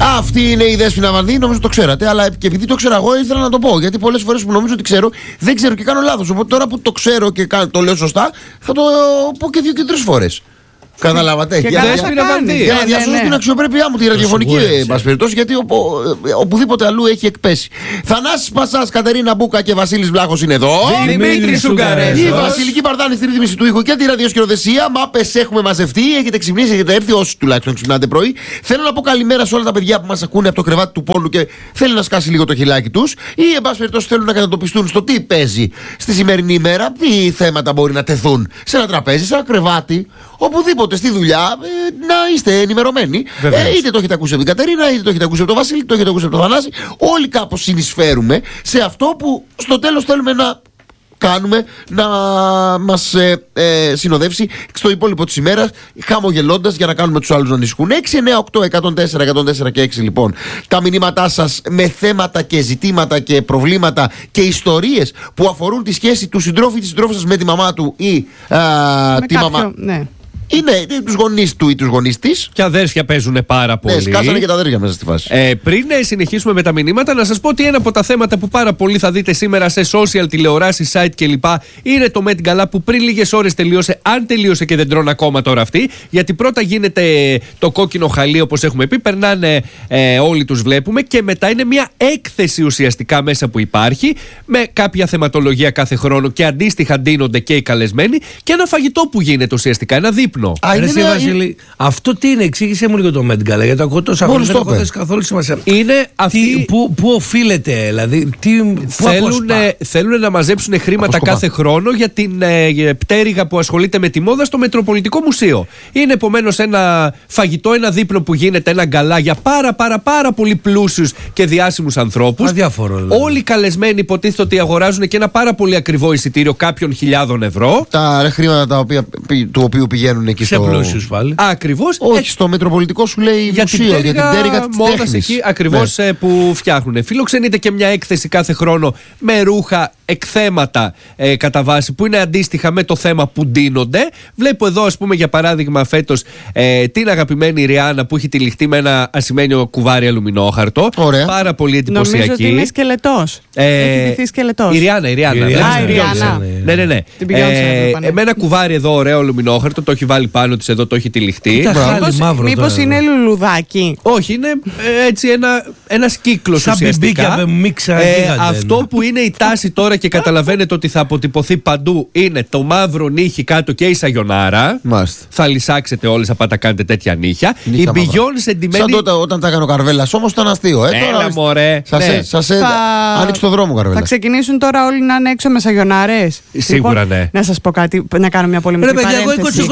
Αυτή είναι η Δέσποινα Βανδύ, νομίζω το ξέρατε, αλλά και επειδή το ξέρα εγώ ήθελα να το πω. Γιατί πολλές φορές που νομίζω ότι ξέρω, δεν ξέρω και κάνω λάθος. Οπότε τώρα που το ξέρω και το λέω σωστά, θα το πω και 2 και 3 φορές. Καταλάβατε. Για να διασώσω την αξιοπρέπειά μου, τη ραδιοφωνική, εν πάση περιπτώσει, γιατί οπουδήποτε αλλού έχει εκπέσει. Θανάσης Πασάς, Κατερίνα Μπούκα και Βασίλης Βλάχος είναι εδώ. Δημήτρης Σουγκαρέζος. Η Βασιλική Παρδάνη στη ρύθμιση του ήχου και τη ραδιοσκηνοδεσία. Μάπες έχουμε μαζευτεί. Έχετε ξυπνήσει, έχετε έρθει, όσοι τουλάχιστον ξυπνάτε πρωί. Θέλω να πω καλημέρα σε όλα τα παιδιά που μας ακούνε από το κρεβάτι του Πόλου και θέλουν να σκάσει λίγο το χιλάκι τους. Ή, εν πάση περιπτώσει, θέλουν να κατατοπιστούν στο τι παίζει στη σημερινή ημέρα, τι θέματα μπορεί να τεθούν σε ένα τραπέζι, σε ένα κρεβάτι, οπουδήποτε στη δουλειά, να είστε ενημερωμένοι. Είτε το έχετε ακούσει από την Κατερίνα, είτε το έχετε ακούσει από τον Βασίλη, είτε το έχετε ακούσει από τον Θανάση. Όλοι κάπως συνεισφέρουμε σε αυτό που στο τέλος θέλουμε να κάνουμε, να μας συνοδεύσει στο υπόλοιπο της ημέρας, χαμογελώντας για να κάνουμε τους άλλους να ανησυχούν. 6, 9, 8, 104, 104 και 6 λοιπόν. Τα μηνύματά σας με θέματα και ζητήματα και προβλήματα και ιστορίες που αφορούν τη σχέση του συντρόφου ή της συντρόφου σας με τη μαμά του ή τη μαμά. Ναι. Είναι τους γονείς του ή τους γονείς της. Και αδέρφια παίζουν πάρα πολύ. Ναι, σκάσανε και τα αδέρφια μέσα στη φάση. Πριν συνεχίσουμε με τα μηνύματα, να σας πω ότι ένα από τα θέματα που πάρα πολύ θα δείτε σήμερα σε social, τηλεοράσεις, site κλπ. Είναι το Met Gala που πριν λίγες ώρες τελείωσε. Αν τελείωσε και δεν τρώνε ακόμα τώρα αυτοί. Γιατί πρώτα γίνεται το κόκκινο χαλί, όπως έχουμε πει. Περνάνε όλοι, τους βλέπουμε. Και μετά είναι μια έκθεση ουσιαστικά μέσα που υπάρχει. Με κάποια θεματολογία κάθε χρόνο και αντίστοιχα ντύνονται και οι καλεσμένοι. Και ένα φαγητό που γίνεται ουσιαστικά. Ένα δείπνο. Εσύ, Βασίλη, αυτό τι είναι, εξήγησε μου λίγο το Met Gala, γιατί ακούω τόσα χρόνια δεν έχω θέσει καθόλου σημασία. Είναι αυτή. Πού οφείλεται, δηλαδή, θέλουν να μαζέψουν χρήματα κάθε χρόνο για την πτέρυγα που ασχολείται με τη μόδα στο Μετροπολιτικό Μουσείο. Είναι επομένως ένα φαγητό, ένα δείπνο που γίνεται, ένα γκαλά για πάρα πολύ πλούσιους και διάσημους ανθρώπους. Αδιάφορο. Δηλαδή. Όλοι οι καλεσμένοι υποτίθεται ότι αγοράζουν και ένα πάρα πολύ ακριβό εισιτήριο κάποιων χιλιάδων ευρώ. Τα χρήματα του οποίου πηγαίνουν εκεί σε πλούσιους πάλι. Ακριβώς. Όχι, στο Μετροπολιτικό σου λέει για μουσείο, για την πτέρυγα της μόδας εκεί ακριβώς, ναι, που φτιάχνουν. Φιλοξενείται και μια έκθεση κάθε χρόνο με ρούχα, εκθέματα κατά βάση που είναι αντίστοιχα με το θέμα που ντύνονται. Βλέπω εδώ, ας πούμε, για παράδειγμα φέτος την αγαπημένη Ριάννα που έχει τυλιχτεί με ένα ασημένιο κουβάρι αλουμινόχαρτο. Ωραία. Πάρα πολύ εντυπωσιακή. Νομίζω ότι είναι σκελετός. Έχει ντυθεί σκελετός. Η Ριάννα. Ναι. Με ένα κουβάρι εδώ ωραίο αλουμινόχαρτο, το έχει βάλει πάνω της εδώ, το έχει τυλιχτεί. Μήπως είναι λουλουδάκι? Όχι, είναι έτσι ένας κύκλος ουσιαστικά. Αυτό που είναι η τάση τώρα και καταλαβαίνετε ότι θα αποτυπωθεί παντού είναι το μαύρο νύχι κάτω και η σαγιονάρα. Θα λυσάξετε όλες από τα κάνετε τέτοια νύχια. Η Beyoncé εντυμένη. Σαν τότε όταν τα έκανε ο Καρβέλας, όμως ήταν αστείο. Έλα μωρέ. Σας άνοιξε το δρόμο, Καρβέλα. Θα ξεκινήσουν τώρα όλοι να είναι έξω με σαγιονάρες. Σίγουρα ναι. Να σας πω κάτι, να κάνω μια πολύ μικρή παρένθεση.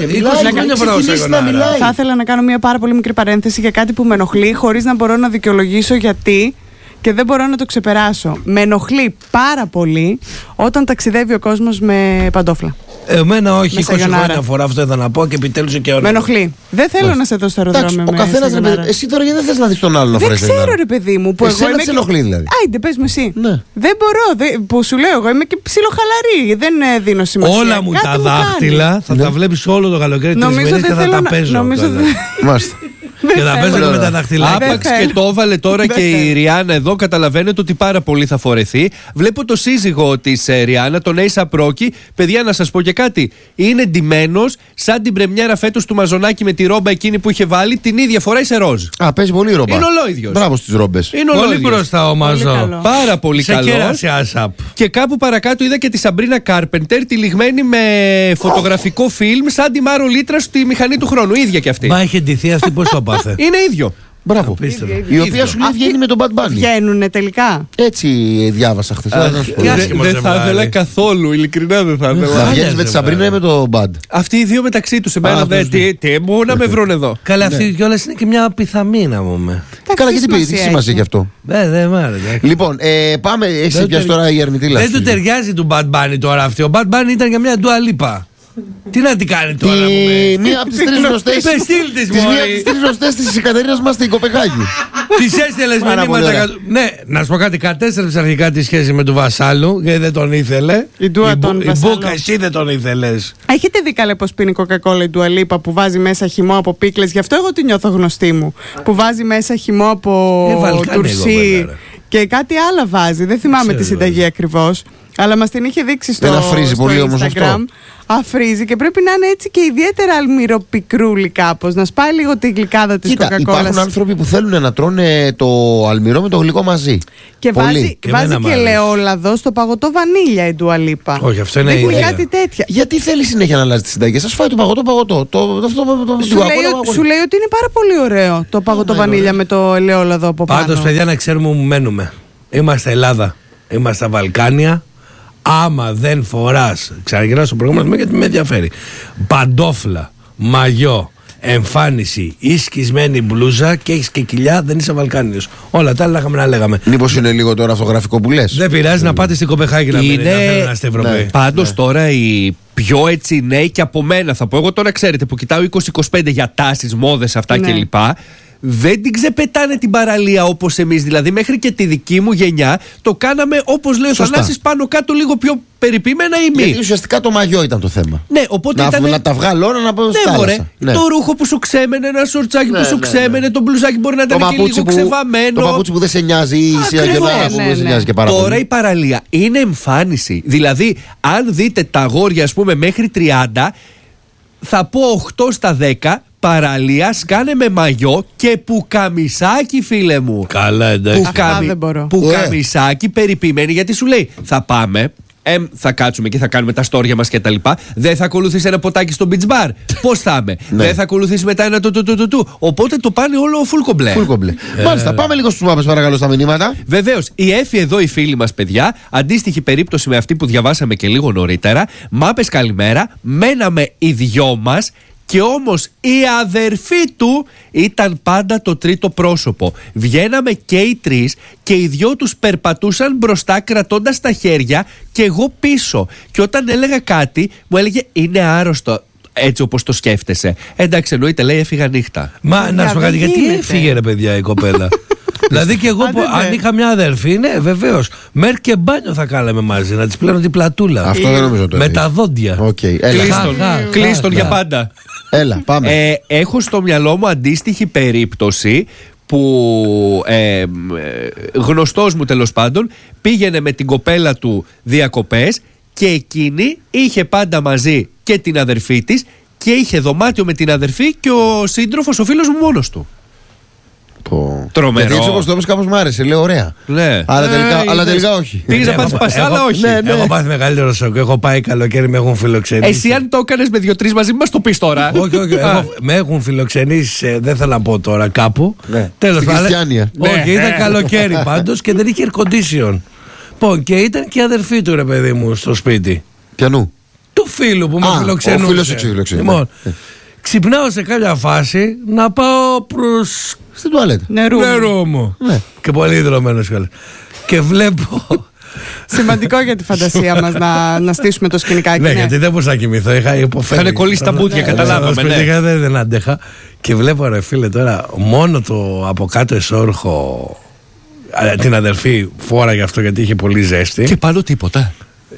Θα ήθελα να κάνω μια πάρα πολύ μικρή παρένθεση για κάτι που με ενοχλεί, χωρίς να μπορώ να δικαιολογήσω γιατί και δεν μπορώ να το ξεπεράσω. Με ενοχλεί πάρα πολύ όταν ταξιδεύει ο κόσμος με παντόφλα. Εμένα όχι, 20 χρόνια φορά αυτό ήθελα να πω και επιτέλους και όλα. Με ενοχλεί. Δεν θέλω να σε δω στο αεροδρόμιο. Ο καθένας, εσύ τώρα γιατί δεν θες να δεις τον άλλο να φορέσει? Δεν ξέρω, ρε παιδί μου. Που εσένα σε ενοχλεί δηλαδή? Άιντε, πες μου εσύ. Ναι. Δεν μπορώ. Που σου λέω, εγώ είμαι και ψιλοχαλαρή. Δεν δίνω σημασία. Όλα μου τα δάχτυλα θα τα βλέπεις όλο το καλοκαίρι της μήνες και θα τα παίζω. Μάλιστα. Και θα παίζω με τα δαχτυλάκια. Άπαξ και το έβαλε τώρα και η Ριάννα εδώ. Καταλαβαίνετε ότι πάρα πολύ θα φορεθεί. Βλέπω το σύζυγο της Ριάννα, τον A$AP Rocky. Παιδιά, να σας πω και κάτι. Είναι ντυμένος σαν την πρεμιέρα φέτος του Μαζονάκη με τη ρόμπα εκείνη που είχε βάλει. Την ίδια φοράει σε ροζ. Παίζει πολύ ρόμπα. Είναι ολόιδιος. Μπράβο στις ρόμπες. Είναι πολύ μπροστά ο Μαζό. Πάρα πολύ καλό. Και κάπου παρακάτω είδα και τη Σαμπρίνα Κάρπεντερ τυλιγμένη με φωτογραφικό φιλμ σαν τη Μάρο Λίτρα στη μηχανή του χρόνου. Ίδια κι αυτή. Μα είχε ντυθεί αυτή, πώς το πάθε. Είναι ίδιο. Μπράβο. Η οποία σου λέει βγαίνει με τον Bad Bunny. Βγαίνουνε τελικά. Έτσι διάβασα χθες. Δεν θα ήθελα καθόλου, ειλικρινά δεν θα ήθελα. Θα βγαίνεις με τη Σαμπρίνα ή με τον Bad? Αυτοί οι δύο μεταξύ τους. Εμένα δεν. Τι μου να με βρουν εδώ. Καλά, αυτή κιόλας είναι και μια πιθαμή να πούμε. Καλά, γιατί τι σημασία γι' αυτό? Δεν μ' άρεσε. Λοιπόν, πάμε. Έχεις πιάσει τώρα η αρνητήλα. Δεν του ταιριάζει του Bad Bunny τώρα αυτή. Ο Bad Bunny ήταν για μια Dua Lipa. Τι να την κάνει τώρα? Μία από τις τρεις γνωστές της Κατερίνας μας στην Κοπεχάγη. Της έστειλες μηνύματα. Ναι, να σου πω κάτι. Κατέστρεψε αρχικά τη σχέση με του βασάλου, γιατί δεν τον ήθελε. Η Μπούκα, εσύ δεν τον ήθελες. Έχετε δει καλέ πως πίνει κοκακόλα η Dua Lipa που βάζει μέσα χυμό από πίκλες? Γι' αυτό εγώ τη νιώθω γνωστή μου. Που βάζει μέσα χυμό από τουρσί και κάτι άλλο βάζει. Δεν θυμάμαι τη συνταγή ακριβώς. Αλλά μας την είχε δείξει στο Instagram. Αφρίζει και πρέπει να είναι έτσι και ιδιαίτερα αλμυροπικρούλη κάπως. Να σπάει λίγο τη γλυκάδα της κοκακόλας. Υπάρχουν άνθρωποι που θέλουν να τρώνε το αλμυρό με το γλυκό μαζί. Και βάζει και ελαιόλαδο στο παγωτό βανίλια η Dua Lipa. Όχι, αυτό είναι η ιδέα. Κάτι τέτοια. Γιατί θέλει συνέχεια να αλλάζει τις συνταγές? Σας φάει το παγωτό. Σου λέει ότι είναι πάρα πολύ ωραίο το παγωτό βανίλια με το ελαιόλαδο από πάνω. Πάντως, παιδιά, να ξέρουμε où μένουμε. Είμαστε Ελλάδα. Είμαστε στα Βαλκάνια. Άμα δεν φοράς, ξαναγυρνάω στο προηγούμενο γιατί με ενδιαφέρει, παντόφλα, μαγιό, εμφάνιση ή σκισμένη μπλούζα και έχεις και κοιλιά, δεν είσαι Βαλκάνιος. Όλα τα άλλα είχαμε να λέγαμε. Μήπως είναι λίγο τώρα αυτογραφικό που λες? Δεν πειράζει, να πάτε στην Κοπεχάγη να να είστε Ευρωπαίοι. Πάντως τώρα οι πιο έτσι νέοι και από μένα θα πω, εγώ τώρα ξέρετε που κοιτάω 20-25 για τάσεις, μόδες αυτά κλπ. Δεν την ξεπετάνε την παραλία όπως εμείς. Δηλαδή, μέχρι και τη δική μου γενιά το κάναμε όπως λέει ο Θανάσης, πάνω κάτω λίγο πιο περιποιημένα ή μη. Γιατί ουσιαστικά το μαγιό ήταν το θέμα. Ναι, οπότε να τα βγάλω όλα να πω στη θάλασσα. Ναι. Το ρούχο που σου ξέμενε, ένα σορτσάκι που σου ξέμενε, το μπλουζάκι μπορεί να ήταν και λίγο ξεβαμμένο. Το παπούτσι που δεν σε νοιάζει ή η αγιονάρα που δεν σε νοιάζει και πάρα πολύ. Τώρα η παραλία είναι εμφάνιση. Δηλαδή, αν δείτε τα αγόρια, ας πούμε, μέχρι 30, θα πω 8 στα 10. Παραλία σκάνε με μαγιό και πουκαμισάκι, φίλε μου. Καλά, εντάξει. Πουκαμισάκι περιποιημένη, γιατί σου λέει θα πάμε, θα κάτσουμε και θα κάνουμε τα στόρια μας και τα λοιπά. Δεν θα ακολουθήσει ένα ποτάκι στο beach bar. Πώς θα είμαι? Δεν θα ακολουθήσει μετά ένα του. Οπότε το πάνε όλο full κομπλέ. Μάλιστα, πάμε λίγο στους μάπες παρακαλώ στα μηνύματα. Βεβαίως, η Εφη εδώ, η φίλη μας, παιδιά, αντίστοιχη περίπτωση με αυτή που διαβάσαμε και λίγο νωρίτερα. Μάπες, καλημέρα. Μέναμε οι δυο μας. Και όμως η αδερφή του ήταν πάντα το τρίτο πρόσωπο. Βγαίναμε και οι τρεις και οι δυο τους περπατούσαν μπροστά κρατώντας τα χέρια και εγώ πίσω. Και όταν έλεγα κάτι μου έλεγε είναι άρρωστο έτσι όπως το σκέφτεσαι. Εντάξει, εννοείται, λέει έφυγα νύχτα. Μα να σου πω κάτι, γιατί έφυγε ρε παιδιά η κοπέλα? Δηλαδή και εγώ αν είχα μια αδερφή, ναι, βεβαίως. Μέρ και μπάνιο θα κάναμε μαζί, να της πλένω την πλατούλα. Αυτό δεν νομίζω το με τα δόντια. Κλείστον για πάντα. Έλα, πάμε. Έχω στο μυαλό μου αντίστοιχη περίπτωση που γνωστός μου τέλος πάντων πήγαινε με την κοπέλα του διακοπές και εκείνη είχε πάντα μαζί και την αδερφή της και είχε δωμάτιο με την αδερφή και ο σύντροφος, ο φίλος μου, μόνος του. Τρομερό. Γιατί έτσι όπως το είπες κάπως μου άρεσε, λέω ωραία. Ναι. Αλλά τελικά όχι. Πήγες να πάθεις πασάλα, όχι. Έχω πάθει μεγαλύτερο σοκ. Έχω πάει καλοκαίρι, με έχουν φιλοξενήσει. Εσύ αν το έκανες με 2-3 μαζί, μας το πεις τώρα. Όχι. Με έχουν φιλοξενήσει, δεν θέλω να πω τώρα κάπου. Τέλος πάντων. Όχι, ήταν καλοκαίρι πάντως και δεν είχε air condition. Και ήταν και η αδερφή του, ρε παιδί μου, στο σπίτι. Πιανού? Του φίλου που με φιλοξενούσε. Ο φίλος σου ξεφιλοξενούσε. Ξυπνάω σε κάποια φάση να πάω προς στην τουαλέτα. Νερό μου. Και πολύ δρομένος κιόλας. Και βλέπω. Σημαντικό για τη φαντασία μας να στήσουμε το σκηνικάκι. Ναι, γιατί δεν μπορούσα να κοιμηθώ. Είχα υποφέρει. Είχαν κολλήσει τα μπούτια, καταλάβαμε. Δεν άντεχα. Και βλέπω, ρε φίλε, τώρα μόνο το από κάτω εσώρουχο την αδερφή φόραγε αυτό γιατί είχε πολύ ζέστη. Και πάνω τίποτα.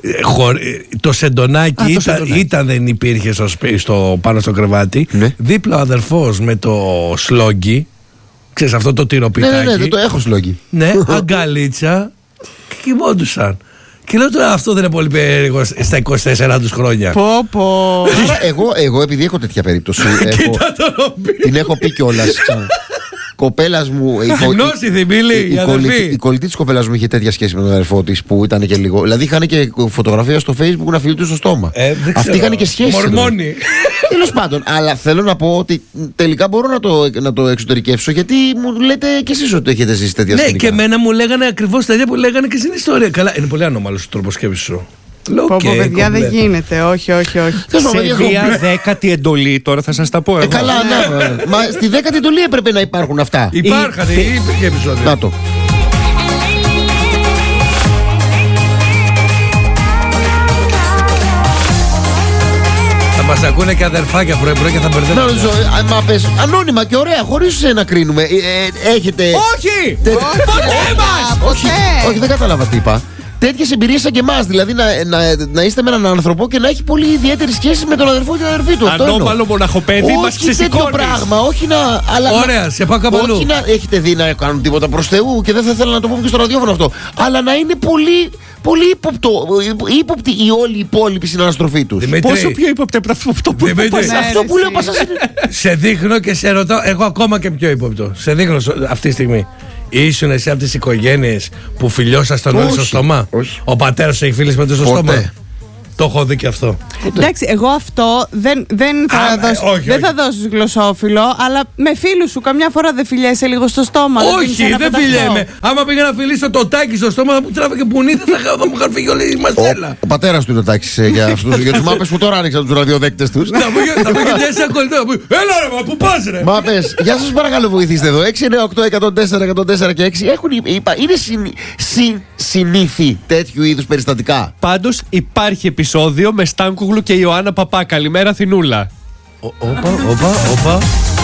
Το σεντονάκι ήταν δεν υπήρχε πάνω στο κρεβάτι. Δίπλα ο αδερφός με το σλόγγι. Ξέρεις αυτό το τυροπιτάκι. Ναι, το έχω σλόγγι. Ναι, αγκαλίτσα. Και κοιμόντουσαν. Και λέω τώρα αυτό δεν είναι πολύ περίεργο στα 24 τους χρόνια. Εγώ επειδή έχω τέτοια περίπτωση. Την έχω πει κιόλας. Κοπέλας μου. Η κολλητή της κοπέλας μου είχε τέτοια σχέση με τον αδερφό της που ήταν και λίγο. Δηλαδή είχαν και φωτογραφία στο Facebook να φιλούν στο στόμα. Αυτοί είχαν και σχέση. Μορμόνι. Τέλος πάντων, αλλά θέλω να πω ότι τελικά μπορώ να το εξωτερικεύσω γιατί μου λέτε κι εσείς ότι έχετε ζήσει τέτοια σκηνικά. Ναι, και εμένα μου λέγανε ακριβώς τα ίδια που λέγανε και στην ιστορία. Καλά, είναι πολύ ανώμαλος ο τρόπος σκέψης σου. Πω παιδιά δεν γίνεται, όχι. Σε μία 10η εντολή τώρα θα σας τα πω εγώ. Καλά, ναι. Μα στη 10η εντολή έπρεπε να υπάρχουν αυτά. Υπάρχαν, υπήρχε επεισόδιο. Να το. Θα μας ακούνε και αδερφάκια πρωί-πρωί και θα μπερδεύουν. Μάπες ανώνυμα και ωραία, χωρίς να κρίνουμε. Έχετε. Όχι! Ποτέ μας! Όχι, δεν κατάλαβα τι είπα. Τέτοιες εμπειρίες σαν και εμάς. Δηλαδή να είστε με έναν άνθρωπο και να έχει πολύ ιδιαίτερη σχέση με τον αδερφό και την αδερφή του. Ανώμαλο μοναχοπέδι, μας ξεσηκώνεις. Όχι τέτοιο πράγμα, όχι να. Ωραία, σε πάω κάπου αλλού. Όχι να έχετε δει να κάνουν τίποτα προς Θεού και δεν θα ήθελα να το πούμε και στο ραδιόφωνο αυτό. Αλλά να είναι πολύ ύποπτη η όλη υπόλοιπη συναναστροφή τους. Πόσο πιο ύποπτη από αυτό που είπες? Αυτό που λέω πασάς είναι. Σε δείχνω και σε ρωτάω, εγώ ακόμα και πιο ύποπτο. Σε δείχνω αυτή τη στιγμή. Ήσουν εσύ από τις οικογένειες που φιλιώσασταν όλοι στο στόμα? Όχι. Ο πατέρας σου έχει φίλες με το στο στόμα? Το έχω δει και αυτό. Εντάξει, εγώ αυτό δεν θα δώσω γλωσσόφυλλο, αλλά με φίλους σου καμιά φορά δεν φιλιέσαι λίγο στο στόμα? Όχι, δεν φιλιέμαι. Άμα πήγα να φιλήσω το Τάκη στο στόμα, θα μου τράβηκε πουνί, θα μου είχαν φύγει όλη η μαστέλα. Ο πατέρας του είναι ο Τάκης για τους μάπες που τώρα άνοιξαν τους ραδιοδέκτες τους. Θα μου είχε πιάσει ένα κολλητό. Έλα ρε, μα πού πας ρε? Μάπες, για σας παρακαλώ βοηθήστε εδώ. 698-104-104 και 6 είναι συνήθι τέτοιου είδους περιστατικά. Πάντως υπάρχει επεισόδιο με Στάνκογλου και Ιωάννα Παπά. Καλημέρα, Θηνούλα. Όπα.